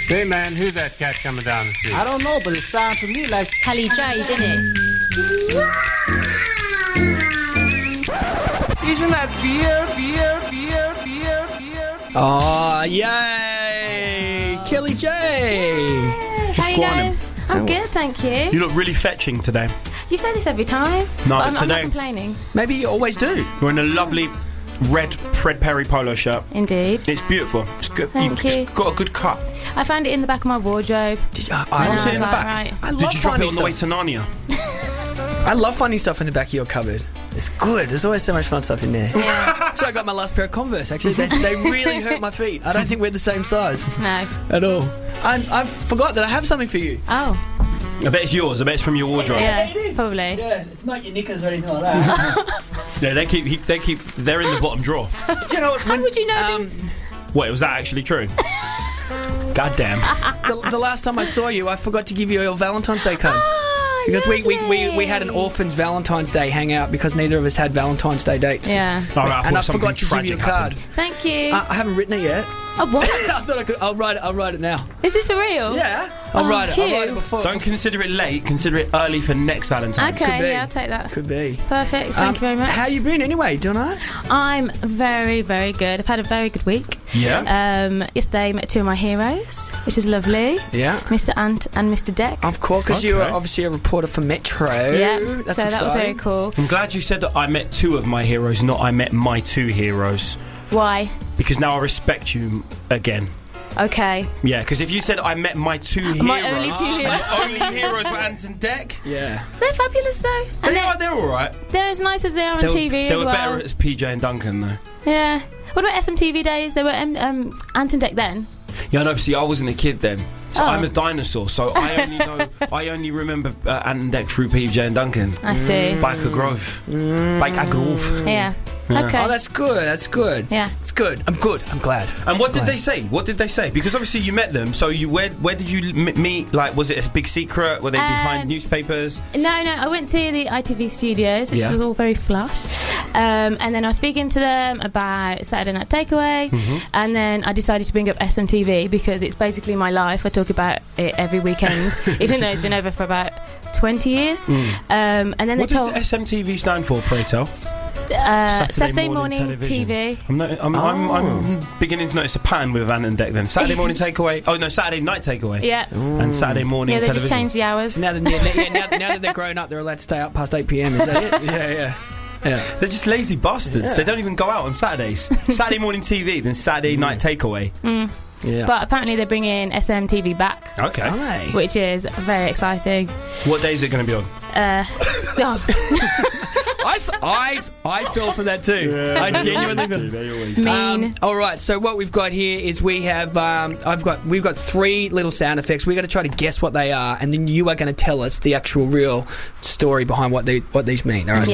Hey man, who's that cat coming down the street? I don't know, but it sounds to me like Kelly J, didn't it? Isn't that beer? Oh, yay! Kelly J! How you going on? guys? I'm good, thank you. You look really fetching today. You say this every time. No, but I'm today- not complaining. Maybe you always do. You're in a lovely red Fred Perry polo shirt. Indeed. It's beautiful. It's good. Thank you. It's got a good cut. I found it in the back of my wardrobe. Did you, And was I it was in the like, back? right. I Did love you drop it finding on the way stuff. to Narnia? I love finding stuff in the back of your cupboard. It's good. There's always so much fun stuff in there. Yeah. So I got my last pair of Converse. Actually, they really hurt my feet. I don't think we're the same size No. at all. I forgot that I have something for you. Oh. I bet it's yours. I bet it's from your wardrobe. Yeah. Probably. Yeah, it's not your knickers or anything like that. Yeah, they're in the bottom drawer. Do you know what? How would you know this? Wait, was that actually true? God damn. The last time I saw you, I forgot to give you your Valentine's Day card. Oh, Because lovely. we had an orphans Valentine's Day hangout because neither of us had Valentine's Day dates. Yeah. All right, And I something forgot to give you a tragic card. happened. Thank you. I haven't written it yet. Oh, what? I thought I could. I'll write it now. Is this for real? Yeah. I'll write it. I'll cute. write it before. Don't consider it late. Consider it early for next Valentine's. Okay, be. yeah, I'll take that. Could be. Perfect. Thank you very much. How you been anyway? Doing alright? I'm very, very good. I've had a very good week. Yeah. Yesterday I met two of my heroes, which is lovely. Yeah. Mr. Ant and Mr. Deck. Of course, because you were Okay. obviously a reporter for Metro. Yeah, That's so that was very exciting. cool. I'm glad you said that I met two of my heroes, not I met my two heroes. Why? Because now I respect you again. Okay. Yeah, because if you said I met my two heroes, My only two and heroes. the only heroes were Ant and Deck. Yeah. They're fabulous though. And They're all right. they're as nice as they are on TV They as were well. better as PJ and Duncan though. Yeah. What about SMTV days? They were Ant and Deck then. Yeah, no, see, I wasn't a kid then. So Oh. I'm a dinosaur, so I only remember Ant and Deck through PJ and Duncan. I see. Biker Grove. Biker Grove. Yeah. Yeah. Okay. Oh, that's good. That's good. Yeah. It's good. I'm good. I'm glad. And what did they say? What did they say? Because obviously you met them, so where did you meet? Like, was it a big secret? Were they behind newspapers? No, I went to the ITV studios, which Yeah. was all very flush. And then I was speaking to them about Saturday Night Takeaway, and then I decided to bring up SMTV because it's basically my life. I talk about it every weekend, even though it's been over for about 20 years. And then What they told does SMTV stand for, pray tell? Saturday morning television. TV. I'm beginning to notice a pattern with Ant and Deck then. Saturday morning takeaway. Oh no, Saturday night takeaway. Yeah. And Saturday morning Yeah, they television. just changed the hours. Now that, now that they're grown up, they're allowed to stay up past 8 p.m. Is that it? Yeah. They're just lazy bastards. Yeah. They don't even go out on Saturdays. Saturday morning TV, then Saturday night takeaway. Yeah. But apparently they're bringing SMTV back, Okay. Aye. which is very exciting. What day is it going to be on? Oh, I fell for that too. I genuinely fell. They always mean. All right, so what we've got here is we have we've got three little sound effects. We've got to try to guess what they are, and then you are going to tell us the actual real story behind what these mean. All right.